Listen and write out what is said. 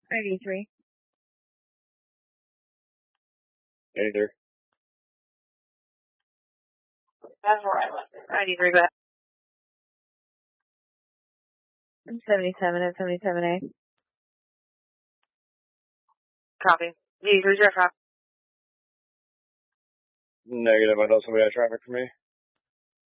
93. 83. That's where I left it. 93 back. I'm 77 at 77A. Copy. D3 direct cop. Negative. I know somebody had traffic for me.